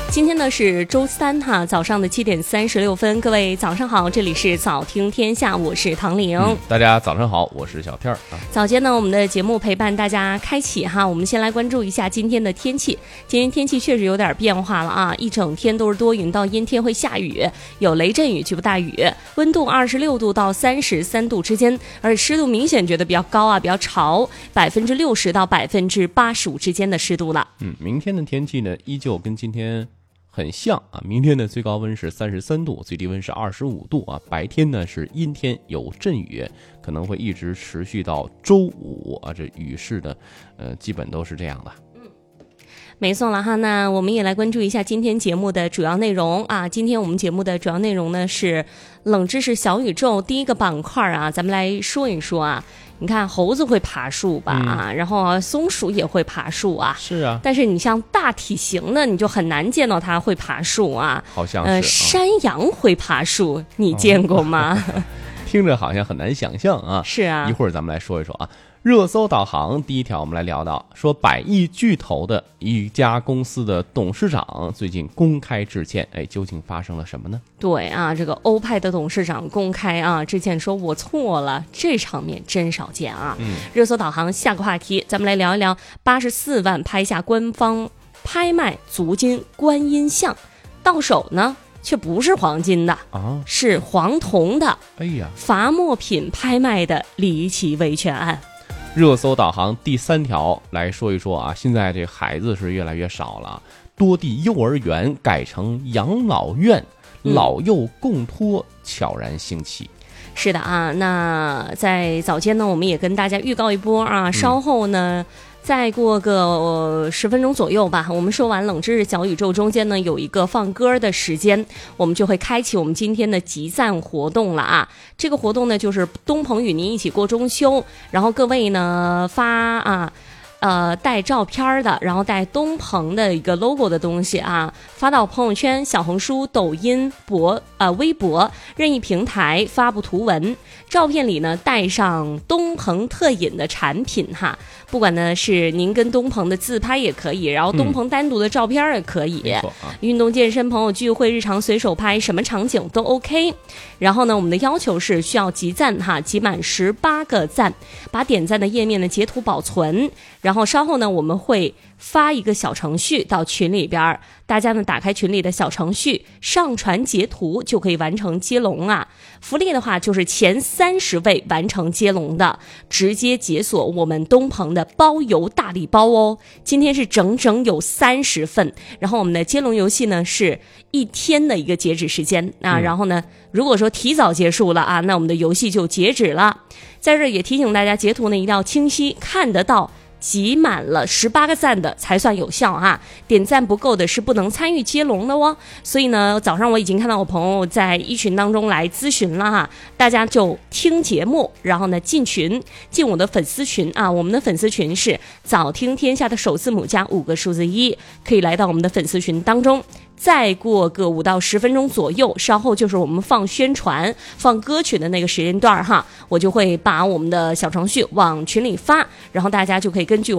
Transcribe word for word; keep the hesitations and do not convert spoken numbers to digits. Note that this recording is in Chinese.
今天呢是周三哈，早上的七点三十六分，各位早上好，这里是早听天下，我是唐玲、嗯、 大家早上好，我是小天儿、啊、 早间呢我们的节目陪伴大家开启哈，我们先来关注一下今天的天气。今天天气确实有点变化了啊，一整天都是多云到阴天，会下雨，有雷阵雨局部大雨，温度二十六度到三十三度之间，而且湿度明显觉得比较高啊，比较潮，百分之六十到百分之八十五之间的湿度了。 嗯，明天的天气呢依旧跟今天很像啊，明天的最高温是三十三度，最低温是二十五度啊。白天呢是阴天有阵雨，可能会一直持续到周五啊。这雨势呢，呃，基本都是这样的。 嗯，没错了哈。那我们也来关注一下今天节目的主要内容啊。今天我们节目的主要内容呢是冷知识小宇宙第一个板块啊，咱们来说一说啊。你看猴子会爬树吧、嗯、然后、啊、松鼠也会爬树啊， 是啊， 但是你像大体型的你就很难见到它会爬树啊， 好像是、 呃、山羊会爬树、哦、你见过吗、哦、 听着好像很难想象啊。 是啊， 一会儿咱们来说一说啊。热搜导航第一条我们来聊到说，百亿巨头的一家公司的董事长最近公开致歉，哎，究竟发生了什么呢？ 对啊，这个欧派的董事长公开啊致歉说我错了，这场面真少见啊。嗯，热搜导航下个话题，咱们来聊一聊八十四万拍下官方拍卖足金观音像，到手呢却不是黄金的啊，是黄铜的。 哎呀， 罚没品拍卖的离奇维权案。 热搜导航第三条来说一说啊，现在这孩子是越来越少了，多地幼儿园改成养老院，老幼共托悄然兴起。 是的啊，那在早间呢，我们也跟大家预告一波啊，稍后呢。嗯再过个十、呃、分钟左右吧，我们说完冷知识小宇宙中间呢有一个放歌的时间，我们就会开启我们今天的集赞活动了啊。这个活动呢就是东鹏与您一起过中秋，然后各位呢发啊呃带照片的，然后带东鹏的一个 logo 的东西啊，发到朋友圈、小红书、抖音、博呃微博任意平台发布图文，照片里呢带上东鹏特饮的产品哈。不管呢是您跟东鹏的自拍也可以，然后东鹏单独的照片也可以、嗯啊、运动健身、朋友聚会、日常随手拍，什么场景都 OK。 然后呢我们的要求是需要集赞哈，集满十八个赞，把点赞的页面的截图保存，然后稍后呢我们会发一个小程序到群里边，大家呢打开群里的小程序，上传截图就可以完成接龙啊。福利的话就是前三十位完成接龙的，直接解锁我们东鹏的包邮大礼包哦。今天是整整有三十份，然后我们的接龙游戏呢是一天的一个截止时间啊、嗯。然后呢，如果说提早结束了啊，那我们的游戏就截止了。在这也提醒大家，截图呢一定要清晰看得到。集满了十八个赞的才算有效啊，点赞不够的是不能参与接龙的哦。所以呢，早上我已经看到我朋友在一群当中来咨询了哈，大家就听节目，然后呢进群，进我的粉丝群啊，我们的粉丝群是早听天下的首字母加五个数字一，可以来到我们的粉丝群当中。再过个五到十分钟左右，稍后就是我们放宣传、放歌曲的那个时间段哈，我就会把我们的小程序往群里发，然后大家就可以根据